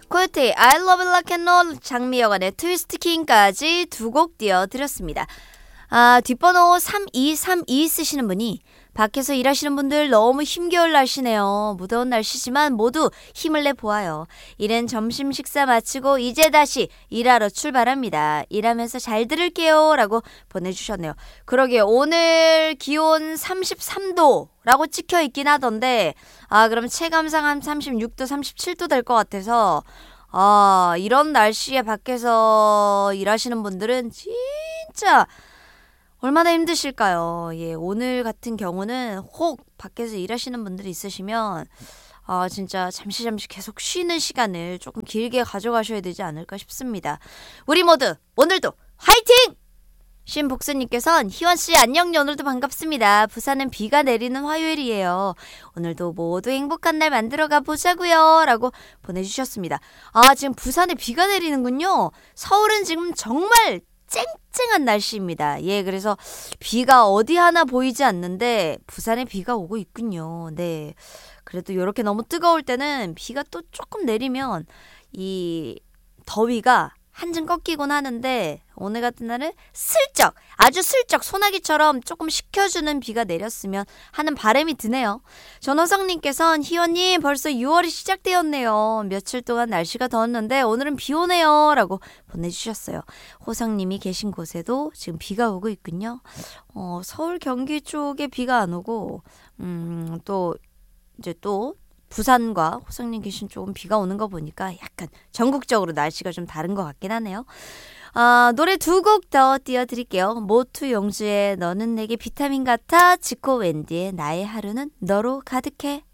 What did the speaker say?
코요테의 I Love It Like and Roll, 장미여관의 트위스트 킹까지 두 곡 띄워드렸습니다. 뒷번호 3232 쓰시는 분이 밖에서 일하시는 분들 너무 힘겨울 날씨네요. 무더운 날씨지만 모두 힘을 내보아요. 이른 점심 식사 마치고 이제 다시 일하러 출발합니다. 일하면서 잘 들을게요 라고 보내주셨네요. 그러게요. 오늘 기온 33도 라고 찍혀있긴 하던데 그럼 체감상 한 36도 37도 될 것 같아서 이런 날씨에 밖에서 일하시는 분들은 진짜 얼마나 힘드실까요? 예, 오늘 같은 경우는 혹 밖에서 일하시는 분들이 있으시면 진짜 잠시 계속 쉬는 시간을 조금 길게 가져가셔야 되지 않을까 싶습니다. 우리 모두 오늘도 화이팅! 신복수님께서는 희원씨 안녕, 오늘도 반갑습니다. 부산은 비가 내리는 화요일이에요. 오늘도 모두 행복한 날 만들어가 보자고요 라고 보내주셨습니다. 지금 부산에 비가 내리는군요. 서울은 지금 정말 쨍쨍한 날씨입니다. 예, 그래서 비가 어디 하나 보이지 않는데 부산에 비가 오고 있군요. 네, 그래도 이렇게 너무 뜨거울 때는 비가 또 조금 내리면 이 더위가 한층 꺾이곤 하는데 오늘 같은 날은 아주 슬쩍 소나기처럼 조금 식혀주는 비가 내렸으면 하는 바람이 드네요. 전호성님께서는 희원님 벌써 6월이 시작되었네요. 며칠 동안 날씨가 더웠는데 오늘은 비 오네요 라고 보내주셨어요. 호성님이 계신 곳에도 지금 비가 오고 있군요. 서울 경기 쪽에 비가 안 오고 또 부산과 호성님 계신 쪽은 비가 오는 거 보니까 약간 전국적으로 날씨가 좀 다른 것 같긴 하네요. 노래 두 곡 더 띄워드릴게요. 모투 용주의 너는 내게 비타민 같아, 지코 웬디의 나의 하루는 너로 가득해.